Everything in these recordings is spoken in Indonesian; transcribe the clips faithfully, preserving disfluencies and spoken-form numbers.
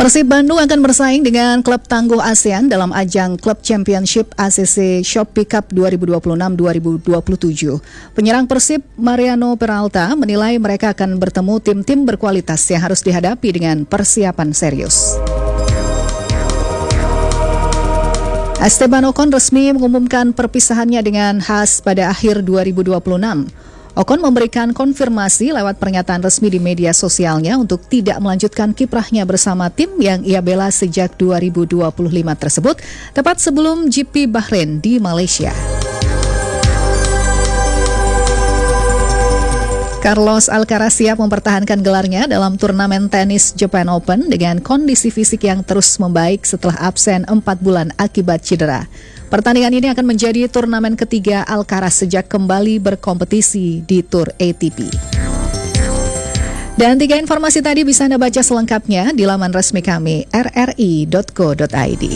Persib Bandung akan bersaing dengan klub tangguh ASEAN dalam ajang Club Championship A C C Shopee Cup dua ribu dua puluh enam dua ribu dua puluh tujuh. Penyerang Persib Mariano Peralta menilai mereka akan bertemu tim-tim berkualitas yang harus dihadapi dengan persiapan serius. Esteban Ocon resmi mengumumkan perpisahannya dengan Haas pada akhir dua ribu dua puluh enam. Ocon memberikan konfirmasi lewat pernyataan resmi di media sosialnya untuk tidak melanjutkan kiprahnya bersama tim yang ia bela sejak dua ribu dua puluh lima tersebut, tepat sebelum G P Bahrain di Malaysia. Carlos Alcaraz siap mempertahankan gelarnya dalam turnamen tenis Japan Open dengan kondisi fisik yang terus membaik setelah absen empat bulan akibat cedera. Pertandingan ini akan menjadi turnamen ketiga Alcaraz sejak kembali berkompetisi di Tour A T P. Dan tiga informasi tadi bisa Anda baca selengkapnya di laman resmi kami r r i dot co dot i d.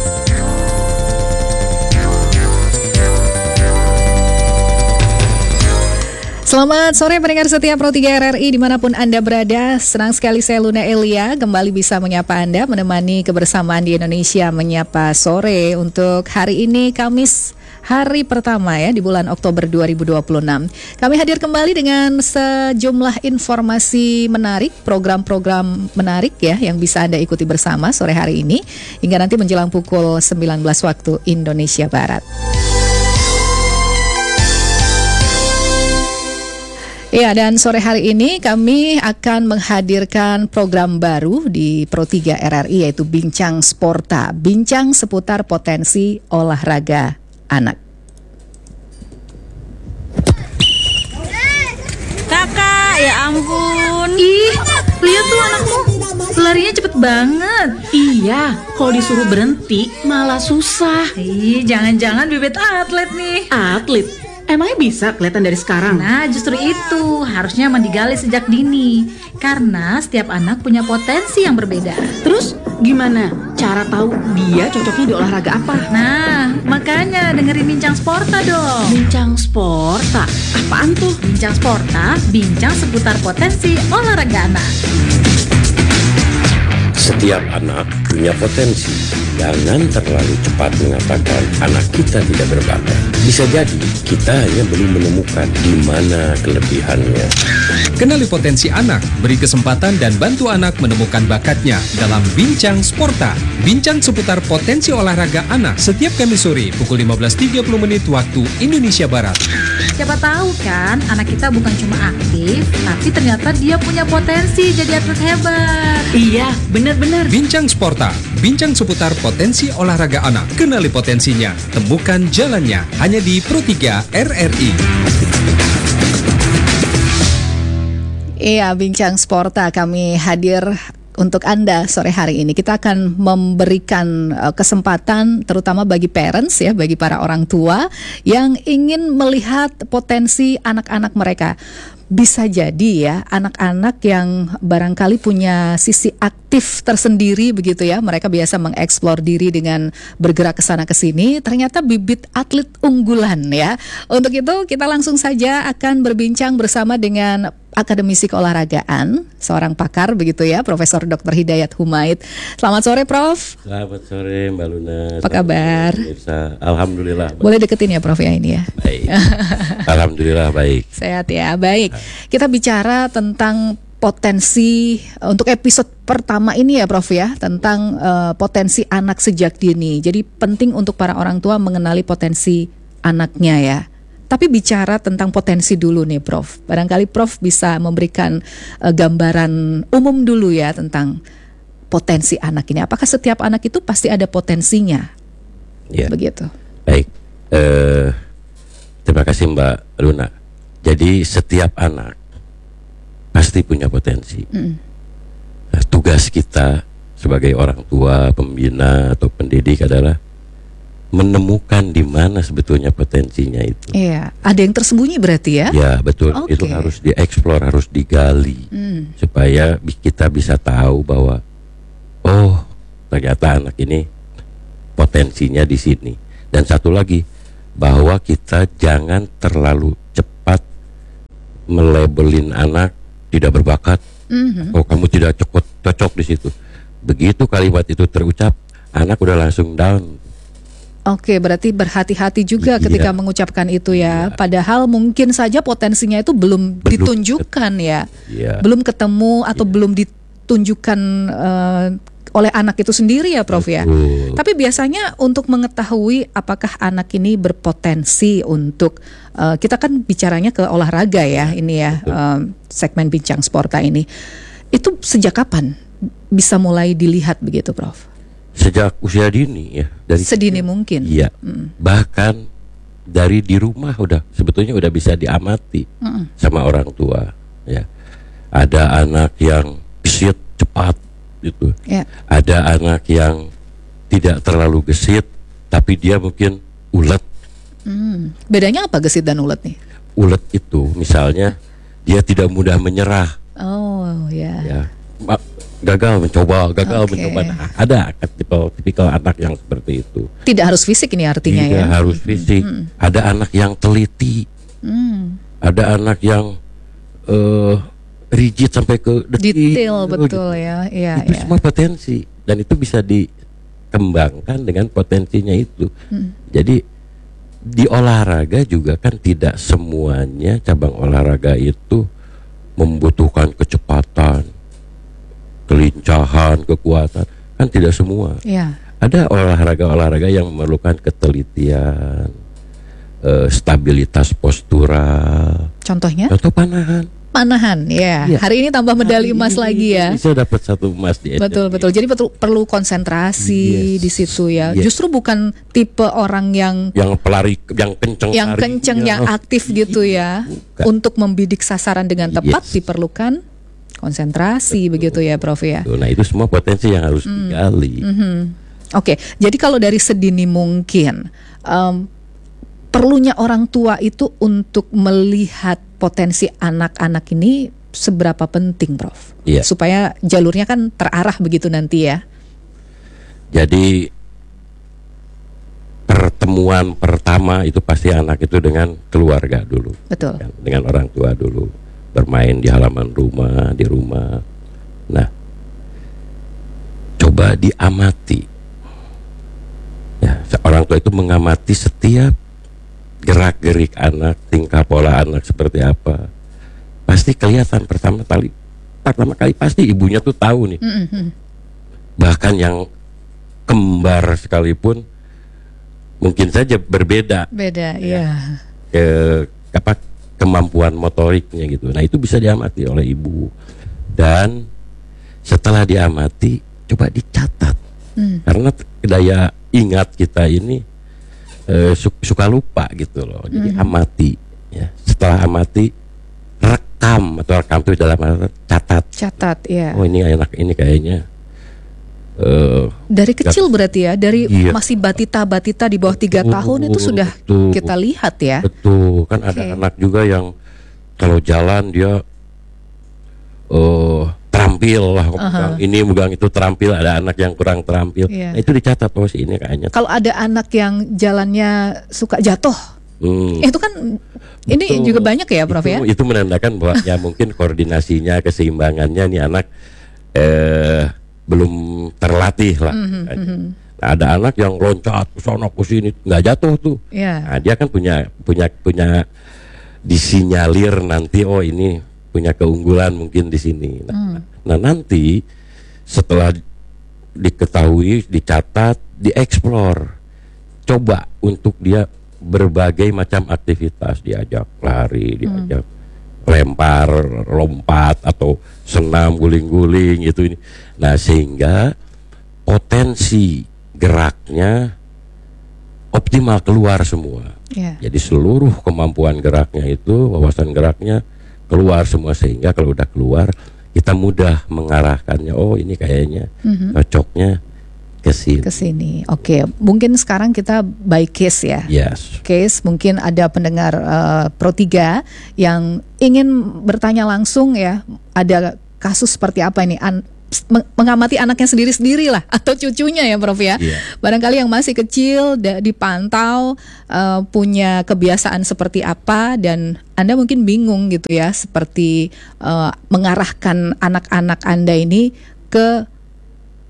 Selamat sore pendengar setia Pro tiga R R I dimanapun Anda berada. Senang sekali saya Luna Elia kembali bisa menyapa Anda, menemani kebersamaan di Indonesia Menyapa Sore untuk hari ini Kamis, hari pertama ya di bulan Oktober dua ribu dua puluh enam. Kami hadir kembali dengan sejumlah informasi menarik, program-program menarik ya yang bisa Anda ikuti bersama sore hari ini hingga nanti menjelang pukul sembilan belas waktu Indonesia Barat. Ya, dan sore hari ini kami akan menghadirkan program baru di Pro tiga R R I yaitu Bincang Sporta, bincang seputar potensi olahraga anak. Kakak, ya ampun. Ih, lihat tuh anakmu, larinya cepet banget. Iya, kalau disuruh berhenti malah susah. Ih, jangan-jangan bibit atlet nih. Atlet? Emangnya bisa kelihatan dari sekarang? Nah, justru itu harusnya emang digali sejak dini. Karena setiap anak punya potensi yang berbeda. Terus gimana cara tahu dia cocoknya di olahraga apa? Nah, makanya dengerin Bincang Sporta dong. Bincang Sporta? Apaan tuh? Bincang Sporta, bincang seputar potensi olahraga anak. Setiap anak punya potensi. Jangan terlalu cepat mengatakan anak kita tidak berbakat. Bisa jadi kita hanya belum menemukan di mana kelebihannya. Kenali potensi anak, beri kesempatan dan bantu anak menemukan bakatnya dalam Bincang Sporta. Bincang seputar potensi olahraga anak setiap Kamis sore pukul lima belas tiga puluh menit waktu Indonesia Barat. Siapa tahu kan anak kita bukan cuma aktif, tapi ternyata dia punya potensi jadi atlet hebat. Iya, benar-benar. Bincang Sporta, bincang seputar potensi olahraga anak. Kenali potensinya, temukan jalannya. Hanya di Pro tiga R R I. Iya, Bincang Sporta kami hadir untuk Anda sore hari ini. Kita akan memberikan uh, kesempatan terutama bagi parents ya, bagi para orang tua yang ingin melihat potensi anak-anak mereka. Bisa jadi ya, anak-anak yang barangkali punya sisi aktif tersendiri begitu ya. Mereka biasa mengeksplor diri dengan bergerak ke sana ke sini, ternyata bibit atlet unggulan ya. Untuk itu kita langsung saja akan berbincang bersama dengan akademisi keolahragaan, seorang pakar begitu ya, Profesor Doktor Hidayat Humaid. Selamat sore, Prof. Selamat sore, Mbak Luna. Apa kabar? Alhamdulillah. Boleh deketin ya, Prof ya ini ya. Baik. Alhamdulillah baik. Sehat ya, baik. Kita bicara tentang potensi untuk episode pertama ini ya, Prof ya, tentang uh, potensi anak sejak dini. Jadi penting untuk para orang tua mengenali potensi anaknya ya. Tapi bicara tentang potensi dulu nih, Prof. Barangkali Prof bisa memberikan uh, gambaran umum dulu ya tentang potensi anak ini. Apakah setiap anak itu pasti ada potensinya? Ya. Begitu. Baik. Uh, terima kasih Mbak Luna. Jadi setiap anak pasti punya potensi. Mm. Nah, tugas kita sebagai orang tua, pembina atau pendidik adalah menemukan di mana sebetulnya potensinya itu. Iya, ada yang tersembunyi berarti ya? Ya betul, okay. Itu harus dieksplor, harus digali hmm. supaya kita bisa tahu bahwa oh ternyata anak ini potensinya di sini. Dan satu lagi, bahwa kita jangan terlalu cepat melabelin anak tidak berbakat. Mm-hmm. Oh kamu tidak cocok cocok di situ. Begitu kalimat itu terucap, anak udah langsung down. Oke, berarti berhati-hati juga Iya. ketika mengucapkan itu ya. Padahal mungkin saja potensinya itu belum, Belum. ditunjukkan ya. Iya. Belum ketemu atau belum ditunjukkan eh, oleh anak itu sendiri ya, Prof ya. Betul. Tapi biasanya untuk mengetahui apakah anak ini berpotensi untuk eh, kita kan bicaranya ke olahraga ya, ini ya, eh, segmen Bincang Sporta ini. Itu sejak kapan bisa mulai dilihat begitu, Prof? Sejak usia dini ya, dari Sedini mungkin. Iya. Bahkan dari di rumah udah sebetulnya udah bisa diamati sama orang tua ya. Ada anak yang gesit cepat gitu. Ya. Ada anak yang tidak terlalu gesit tapi dia mungkin ulet. Hmm. Bedanya apa gesit dan ulet nih? Ulet itu misalnya dia tidak mudah menyerah Oh ya. ya. Ma- gagal mencoba, gagal Oke. mencoba. Nah, ada kan tipikal, tipikal anak yang seperti itu. Tidak harus fisik ini artinya Tidak ya. harus fisik. Ada anak yang teliti. Hmm. Ada anak yang eh, rigid sampai ke detik. Detail gitu. betul ya. Iya Itu ya. semua potensi dan itu bisa dikembangkan dengan potensinya itu. Jadi di olahraga juga kan tidak semuanya cabang olahraga itu membutuhkan kecepatan, kelincahan, kekuatan, kan tidak semua. Ya. Ada olahraga-olahraga yang memerlukan ketelitian, eh, stabilitas postural. Contohnya Contoh panahan. panahan ya. Iya. Hari ini tambah medali emas lagi ya. Bisa dapat satu emas di Betul betul. Jadi betul perlu konsentrasi Yes. di situ ya. Yes. Justru bukan tipe orang yang Yang pelari, yang kenceng, yang larinya. kenceng, yang aktif gitu ya. Bukan. Untuk membidik sasaran dengan tepat Yes. diperlukan konsentrasi begitu ya, Prof ya. Nah itu semua potensi yang harus Hmm. digali. Oke, jadi kalau dari sedini mungkin em, perlunya orang tua itu untuk melihat potensi anak-anak ini seberapa penting, Prof? Iya. Supaya jalurnya kan terarah begitu nanti ya. Jadi pertemuan pertama itu pasti anak itu dengan keluarga dulu, Betul. kan, dengan orang tua dulu, bermain di halaman rumah, di rumah. Nah, coba diamati. Ya, orang tua itu mengamati setiap gerak-gerik anak, tingkah pola anak seperti apa. Pasti kelihatan pertama kali, pertama kali pasti ibunya tuh tahu nih. Bahkan yang kembar sekalipun mungkin saja berbeda Beda, iya. ke apa kemampuan motoriknya gitu. Nah, itu bisa diamati oleh ibu. Dan setelah diamati coba dicatat. Hmm. Karena daya ingat kita ini eh, su- suka lupa gitu loh. Jadi amati ya. Setelah amati rekam atau rekam itu dalam arti catat. Catat, ya. Oh, ini anak ini kayaknya eh, Dari kecil berarti ya, dari Iya. masih batita-batita di bawah tiga Betul, tahun itu sudah betul. kita lihat ya. Betul, kan ada Oke. anak juga yang kalau jalan dia eh terampil lah, megang ini megang itu terampil. Ada anak yang kurang terampil. Iya. Nah, itu dicatat, oh si ini kayaknya. Kalau ada anak yang jalannya suka jatuh, Hmm, itu kan ini betul. juga banyak ya, Prof itu, ya. Itu menandakan bahwa ya mungkin koordinasinya, keseimbangannya nih anak eh belum terlatih lah. Mhm, Nah, ada anak yang loncat ke sono ke sini nggak jatuh tuh. Iya. Nah, dia kan punya punya punya disinyalir nanti, oh ini punya keunggulan mungkin di sini. Nah, nah nanti setelah diketahui, dicatat, dieksplor, coba untuk dia berbagai macam aktivitas, diajak lari, diajak lempar, lompat atau senam guling-guling gitu ini. Nah, sehingga potensi geraknya optimal keluar semua. Iya. Jadi seluruh kemampuan geraknya itu, wawasan geraknya keluar semua, sehingga kalau udah keluar kita mudah mengarahkannya. Oh, ini kayaknya cocoknya ke sini. Ke sini. Oke, mungkin sekarang kita by case ya. Yes. Case mungkin ada pendengar eh, Pro tiga yang ingin bertanya langsung ya, ada kasus seperti apa ini? An- meng- mengamati anaknya sendiri-sendiri lah atau cucunya ya, Prof ya. Iya. Barangkali yang masih kecil da- dipantau eh, punya kebiasaan seperti apa, dan Anda mungkin bingung gitu ya, seperti eh, mengarahkan anak-anak Anda ini ke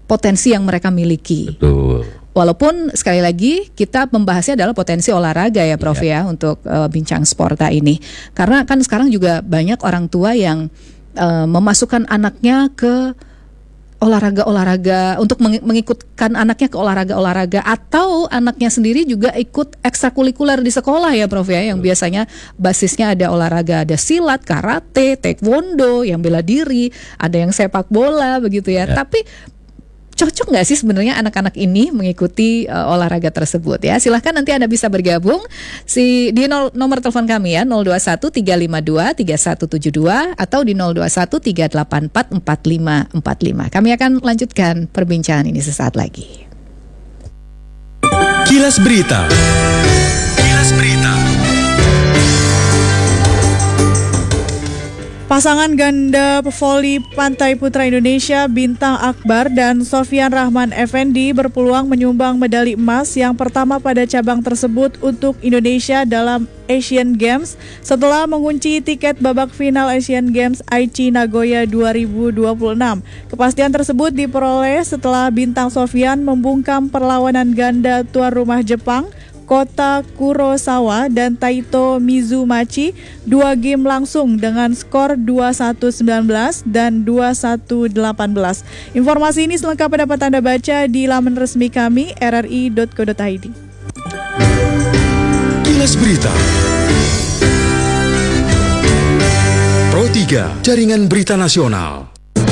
potensi yang mereka miliki. Betul. Walaupun sekali lagi kita membahasnya adalah potensi olahraga ya Prof ya, untuk uh, bincang Sporta ini. Karena kan sekarang juga banyak orang tua yang uh, memasukkan anaknya ke olahraga-olahraga untuk meng- mengikutkan anaknya ke olahraga-olahraga, atau anaknya sendiri juga ikut ekstrakurikuler di sekolah ya Prof ya, yang biasanya basisnya ada olahraga, ada silat, karate, taekwondo, yang bela diri, ada yang sepak bola begitu ya. Ya. Tapi cocok nggak sih sebenarnya anak-anak ini mengikuti uh, olahraga tersebut ya? Silahkan nanti Anda bisa bergabung si di nol, nomor telepon kami ya nol dua satu tiga lima dua tiga satu tujuh dua atau di nol dua satu tiga delapan empat empat lima empat lima. Kami akan lanjutkan perbincangan ini sesaat lagi. Kilas Berita. Kilas Berita. Pasangan ganda voli Pantai Putra Indonesia Bintang Akbar dan Sofyan Rahman Effendi berpeluang menyumbang medali emas yang pertama pada cabang tersebut untuk Indonesia dalam Asian Games setelah mengunci tiket babak final Asian Games Aichi Nagoya dua ribu dua puluh enam. Kepastian tersebut diperoleh setelah Bintang Sofyan membungkam perlawanan ganda tuan rumah Jepang Kota Kurosawa dan Taito Mizumachi dua game langsung dengan skor dua satu sembilan belas dan dua satu delapan belas. Informasi ini selengkapnya dapat Anda baca di laman resmi kami r r i dot co dot i d. Kilas Berita. Pro tiga, Jaringan Berita Nasional.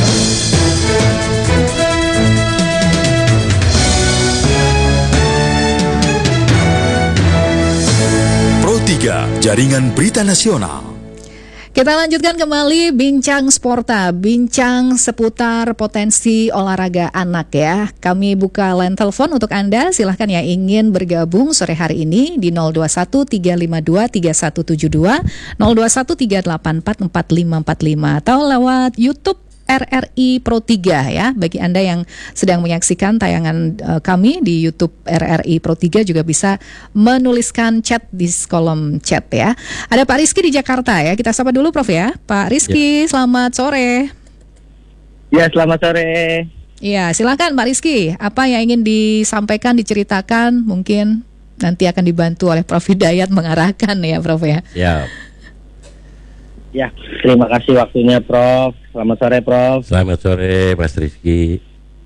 Pro tiga, Jaringan Berita Nasional. Kita lanjutkan kembali bincang Sporta, bincang seputar potensi olahraga anak ya. Kami buka line telepon untuk Anda, silahkan ya ingin bergabung sore hari ini di nol dua satu tiga lima dua tiga satu tujuh dua, nol dua satu tiga delapan empat empat lima empat lima atau lewat YouTube R R I Pro tiga ya. Bagi Anda yang sedang menyaksikan tayangan uh, kami di YouTube R R I Pro tiga juga bisa menuliskan chat di kolom chat ya. Ada Pak Rizky di Jakarta ya. Kita sapa dulu Prof ya. Pak Rizky, ya. Selamat sore. Ya, selamat sore. Iya, silakan Pak Rizky. Apa yang ingin disampaikan, diceritakan, mungkin nanti akan dibantu oleh Prof Hidayat mengarahkan ya Prof ya. Ya. Ya, terima kasih waktunya Prof. Selamat sore Prof. Selamat sore Mas Rizky.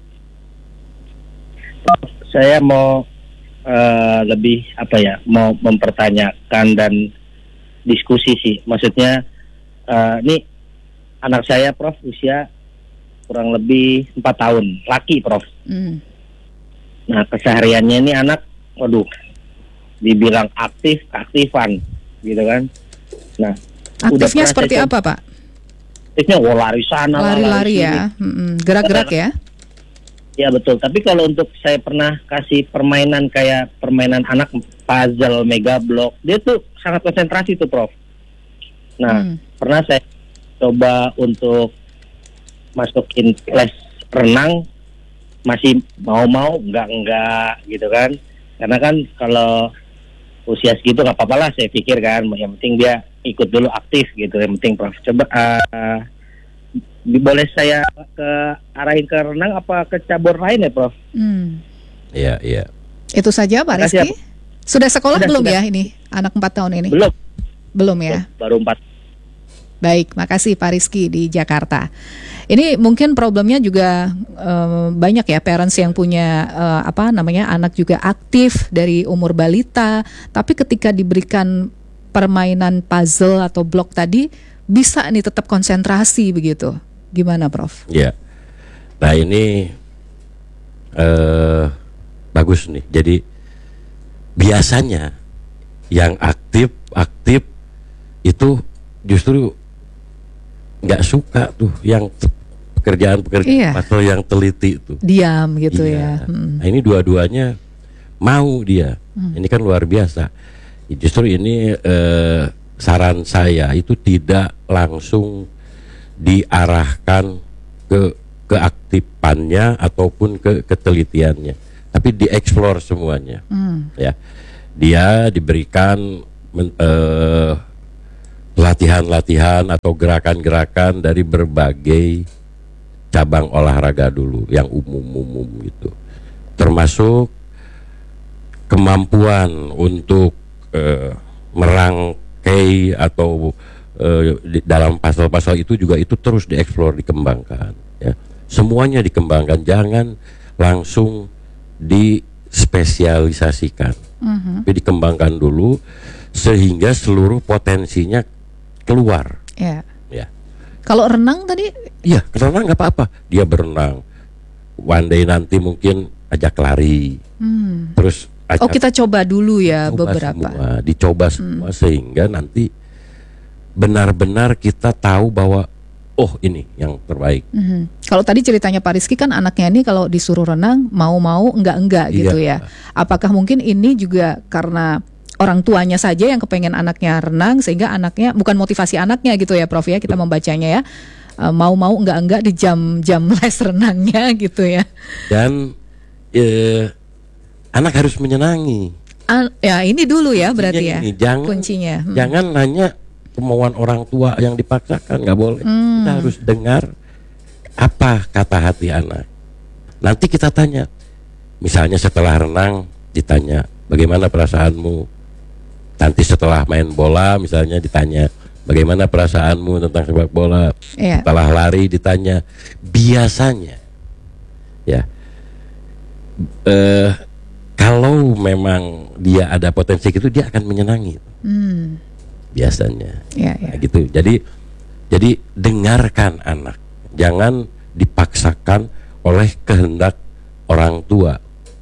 Prof, saya mau uh, lebih apa ya, mau mempertanyakan dan diskusi sih. Maksudnya uh, ini anak saya Prof usia kurang lebih empat tahun, laki Prof. Mm. Nah kesehariannya ini anak, waduh, dibilang aktif, aktifan, gitu kan. Nah aktifnya seperti apa Pak? Aktifnya oh, lari sana, lari-lari lari ya, mm-hmm. gerak-gerak ya. Ya betul. Tapi kalau untuk saya pernah kasih permainan kayak permainan anak puzzle, mega block, dia tuh sangat konsentrasi tuh Prof. Nah hmm. pernah saya coba untuk masukin les renang, masih mau-mau, enggak-enggak gitu kan. Karena kan kalau usia segitu nggak apa-apa lah saya pikir kan, yang penting dia ikut dulu aktif gitu, yang penting Prof. Coba uh, boleh saya ke arahin ke renang apa ke cabur lain ya Prof? Hmm. Iya, iya. Itu saja Pak Rizky. Sudah sekolah sudah, belum sudah. Ya ini anak empat tahun ini? Belum. Belum ya? Baru empat. Baik, makasih Pak Rizky di Jakarta. Ini mungkin problemnya juga um, banyak ya parents yang punya uh, apa namanya anak juga aktif dari umur balita, tapi ketika diberikan permainan puzzle atau blok tadi bisa nih tetap konsentrasi begitu. Gimana Prof? Ya, nah ini uh, bagus nih. Jadi biasanya yang aktif aktif itu justru nggak suka tuh yang pekerjaan-pekerjaan iya. atau yang teliti itu diam gitu iya. ya. Hmm. Nah, ini dua-duanya mau dia. Hmm. Ini kan luar biasa. Justru ini eh, saran saya itu tidak langsung diarahkan ke keaktifannya ataupun ke ketelitiannya, tapi dieksplor semuanya. Hmm. Ya, dia diberikan men, eh, latihan-latihan atau gerakan-gerakan dari berbagai cabang olahraga dulu yang umum-umum gitu, termasuk kemampuan untuk uh, merangkai atau uh, di, dalam pasal-pasal itu juga itu terus dieksplor, dikembangkan ya. Semuanya dikembangkan, jangan langsung dispesialisasikan, mm-hmm. tapi dikembangkan dulu sehingga seluruh potensinya keluar. Ya. Ya. Kalau renang tadi? Iya, renang nggak apa-apa. Dia berenang. One day nanti mungkin ajak lari. Hmm. Terus ajak, oh kita coba dulu ya coba beberapa. Semua, dicoba semua hmm. sehingga nanti benar-benar kita tahu bahwa oh ini yang terbaik. Mm-hmm. Kalau tadi ceritanya Pak Rizky kan anaknya ini kalau disuruh renang mau-mau enggak-enggak gitu iya. ya. Apakah mungkin ini juga karena orang tuanya saja yang kepengen anaknya renang sehingga anaknya bukan motivasi anaknya gitu ya Prof ya, kita membacanya ya, uh, mau-mau enggak-enggak di jam-jam les renangnya gitu ya. Dan eh, anak harus menyenangi. An- ya ini dulu ya berarti ya ini, jangan, kuncinya. Hmm. Jangan hanya kemauan orang tua yang dipaksakan, nggak boleh. Hmm. Kita harus dengar apa kata hati anak. Nanti kita tanya, misalnya setelah renang ditanya bagaimana perasaanmu. Nanti setelah main bola misalnya ditanya bagaimana perasaanmu tentang sepak bola. Yeah. Setelah lari ditanya. Biasanya ya eh, kalau memang dia ada potensi gitu dia akan menyenangi. Hmm. Biasanya ya, ya. Nah, gitu. Jadi jadi dengarkan anak, jangan dipaksakan oleh kehendak orang tua.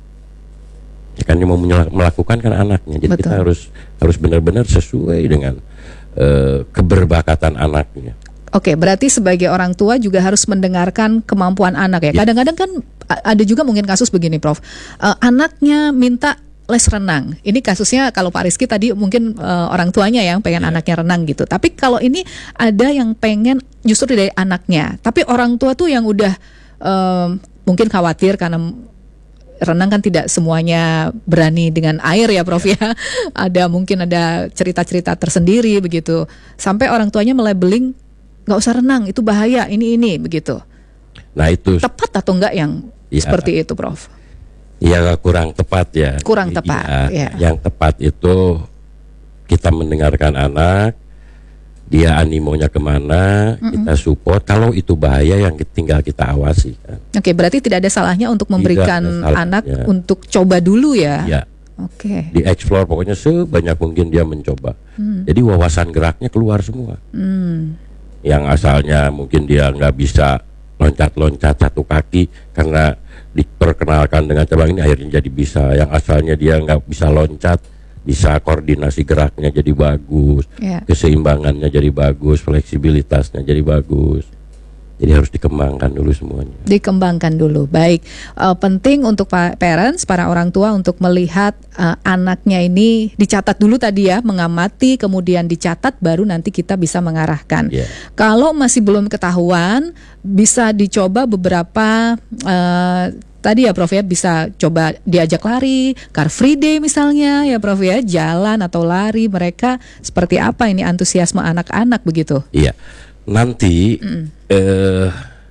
Ya kan yang mau melakukan kan anaknya. Jadi betul. Kita harus harus benar-benar sesuai dengan uh, keberbakatan anaknya. Oke, berarti sebagai orang tua juga harus mendengarkan kemampuan anak ya. Ya. Kadang-kadang kan ada juga mungkin kasus begini Prof, uh, anaknya minta les renang. Ini kasusnya kalau Pak Rizky tadi mungkin uh, orang tuanya yang pengen yeah. anaknya renang gitu. Tapi kalau ini ada yang pengen justru dari anaknya. Tapi orang tua tuh yang udah um, mungkin khawatir karena renang kan tidak semuanya berani dengan air ya Prof ya. Ada mungkin ada cerita-cerita tersendiri begitu. Sampai orang tuanya melabeling nggak usah renang, itu bahaya, ini ini begitu. Nah itu tepat atau enggak yang ya. Seperti itu Prof? Ya kurang tepat ya. Kurang tepat. Ya, ya. Yang tepat itu kita mendengarkan anak, dia animonya kemana, mm-mm. kita support. Kalau itu bahaya yang tinggal kita awasi. Kan. Oke, berarti tidak ada salahnya untuk memberikan anak untuk coba dulu ya. Ya. Oke. Di-explore pokoknya sebanyak mungkin dia mencoba. Hmm. Jadi wawasan geraknya keluar semua. Hmm. Yang asalnya mungkin dia nggak bisa loncat-loncat satu kaki karena diperkenalkan dengan cabang ini akhirnya jadi bisa. Yang asalnya dia nggak bisa loncat bisa koordinasi geraknya jadi bagus, yeah. keseimbangannya jadi bagus, fleksibilitasnya jadi bagus. Jadi harus dikembangkan dulu semuanya. Dikembangkan dulu, baik. Uh, penting untuk pa- parents, para orang tua untuk melihat uh, anaknya ini dicatat dulu tadi ya, mengamati, kemudian dicatat, baru nanti kita bisa mengarahkan. Yeah. Kalau masih belum ketahuan, bisa dicoba beberapa. Uh, Tadi ya Prof ya, bisa coba diajak lari, car free day misalnya ya Prof ya, jalan atau lari, mereka seperti apa ini antusiasme anak-anak begitu? Iya, nanti mm. eh,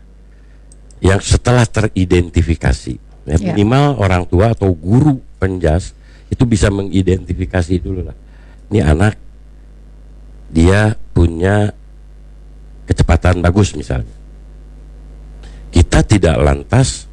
yang setelah teridentifikasi, ya, yeah. minimal orang tua atau guru penjas itu bisa mengidentifikasi dulu lah. Ini anak dia punya kecepatan bagus misalnya. Kita tidak lantas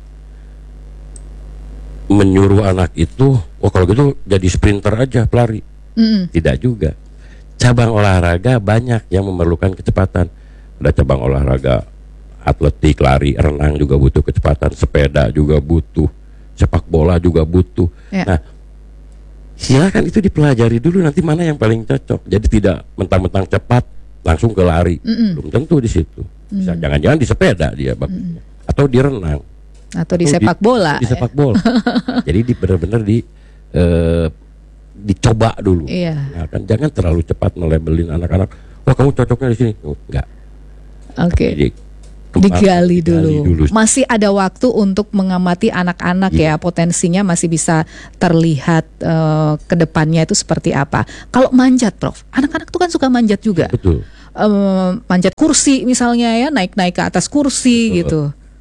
menyuruh anak itu, oh kalau gitu jadi sprinter aja pelari. Mm. Tidak juga. Cabang olahraga banyak yang memerlukan kecepatan. Ada cabang olahraga atletik, lari, renang juga butuh kecepatan, sepeda juga butuh, sepak bola juga butuh. Yeah. Nah, silakan itu dipelajari dulu nanti mana yang paling cocok. Jadi tidak mentang-mentang cepat langsung ke lari. Mm-mm. Belum tentu di situ. Bisa mm. jangan-jangan di sepeda dia bagusnya, mm. atau di renang. Atau di sepak bola. Di, di sepak bola. Jadi di benar-benar di uh, dicoba dulu. Iya. Nah, kan jangan terlalu cepat melabelin anak-anak. Wah kamu cocoknya di sini. Oh, enggak. Oke. Okay. Digali dulu. dulu. Masih ada waktu untuk mengamati anak-anak iya. ya. Potensinya masih bisa terlihat uh, ke depannya itu seperti apa. Kalau manjat, Prof. Anak-anak tuh kan suka manjat juga. Betul. Um, manjat kursi misalnya ya, naik-naik ke atas kursi Betul. gitu.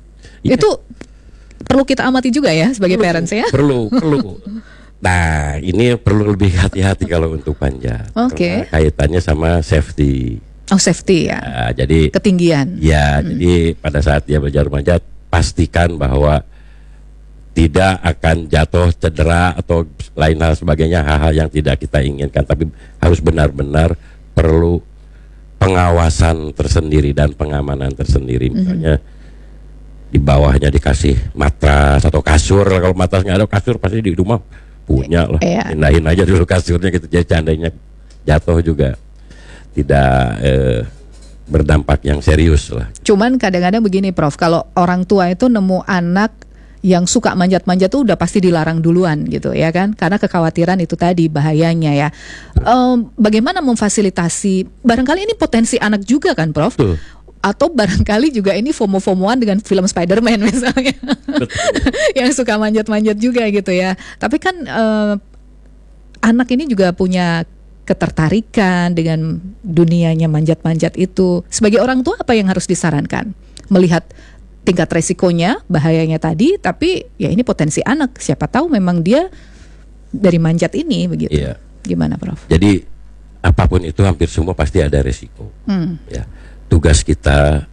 Ya, Itu perlu kita amati juga ya sebagai perlu, parents ya. Perlu, perlu. Nah, ini perlu lebih hati-hati kalau untuk panjat. Oke. Karena kaitannya sama safety. Oh, safety ya. Nah, jadi Ketinggian. ya, jadi pada saat dia belajar manjat, pastikan bahwa tidak akan jatuh, cedera atau lain hal sebagainya, hal-hal yang tidak kita inginkan, tapi harus benar-benar perlu pengawasan tersendiri dan pengamanan tersendiri. Misalnya di bawahnya dikasih matras atau kasur. Kalau matras nggak ada, kasur pasti di rumah punya lah. Iya. Pindahin aja dulu kasurnya gitu. Jadi seandainya jatuh juga tidak eh, berdampak yang serius lah. Cuman kadang-kadang begini Prof, kalau orang tua itu nemu anak yang suka manjat-manjat tuh udah pasti dilarang duluan gitu ya kan, karena kekhawatiran itu tadi bahayanya ya. Em, bagaimana memfasilitasi, barangkali ini potensi anak juga kan Prof? Betul. Atau barangkali juga ini FOMO-FOMOan dengan film Spider-Man misalnya yang suka manjat-manjat juga gitu ya. Tapi kan eh, anak ini juga punya ketertarikan dengan dunianya manjat-manjat itu. Sebagai orang tua apa yang harus disarankan? Melihat tingkat resikonya, bahayanya tadi, tapi ya ini potensi anak. Siapa tahu memang dia dari manjat ini begitu. Iya. Gimana Prof? Jadi apapun itu hampir semua pasti ada resiko. Hmm. Ya, tugas kita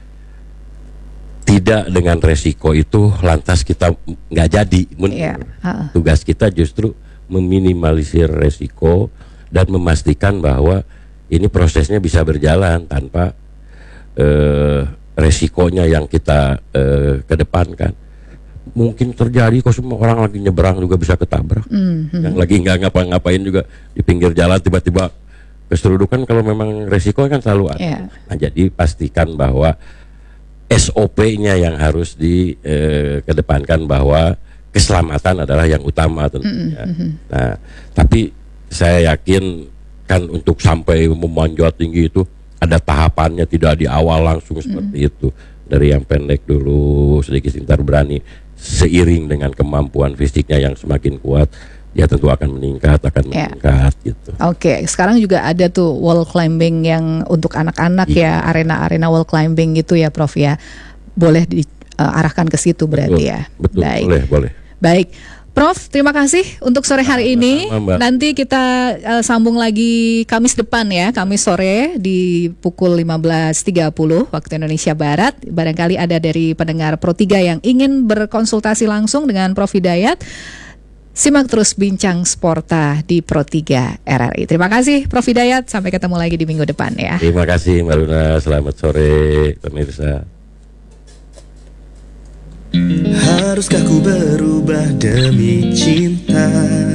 tidak dengan resiko itu lantas kita nggak jadi. Men- Iya. Ha-ha. Tugas kita justru meminimalisir resiko dan memastikan bahwa ini prosesnya bisa berjalan tanpa eh, resikonya yang kita eh, kedepankan. Mungkin terjadi kok, semua orang lagi nyeberang juga bisa ketabrak. Mm-hmm. Yang lagi nggak ngapa-ngapain juga di pinggir jalan tiba-tiba keserudukan, kalau memang resiko kan selalu ada. Yeah. Nah, jadi pastikan bahwa S O P-nya yang harus dikedepankan, bahwa keselamatan adalah yang utama tentunya. Mm-hmm. Nah, tapi saya yakin kan untuk sampai memanjat tinggi itu ada tahapannya, tidak di awal langsung seperti itu. Dari yang pendek dulu, sedikit sebentar berani, seiring dengan kemampuan fisiknya yang semakin kuat, dia tentu akan meningkat, akan Ya. meningkat gitu. Oke, sekarang juga ada tuh wall climbing yang untuk anak-anak Iya. ya, arena-arena wall climbing gitu ya Prof ya. Boleh diarahkan ke situ berarti Betul, ya. betul, Baik. boleh, boleh. Baik. Prof, terima kasih untuk sore hari ini. Sama-sama, Mbak. Nanti kita uh, sambung lagi Kamis depan ya, Kamis sore di pukul lima belas tiga puluh waktu Indonesia Barat. Barangkali ada dari pendengar Pro tiga yang ingin berkonsultasi langsung dengan Prof Hidayat. Simak terus Bincang Sporta di Pro tiga R R I. Terima kasih Prof Hidayat, sampai ketemu lagi di minggu depan ya. Terima kasih Mbak Luna, selamat sore pemirsa. Haruskah ku berubah demi cinta?